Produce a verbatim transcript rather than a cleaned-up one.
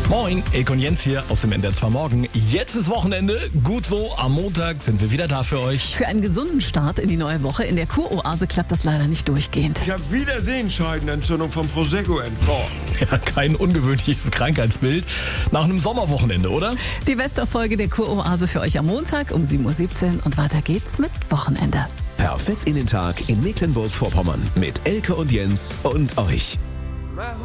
Moin, Ilk und Jens hier aus dem N D R zwei Morgen. Jetzt ist Wochenende, gut so, am Montag sind wir wieder da für euch. Für einen gesunden Start in die neue Woche in der Kuroase klappt das leider nicht durchgehend. Ich habe wieder Sehenscheidenentzündung vom Prosecco entkorkt. Ja, kein ungewöhnliches Krankheitsbild nach einem Sommerwochenende, oder? Die Best-of-Folge der Kuroase für euch am Montag um sieben Uhr siebzehn und weiter geht's mit Wochenende. Perfekt in den Tag in Mecklenburg-Vorpommern mit Elke und Jens und euch.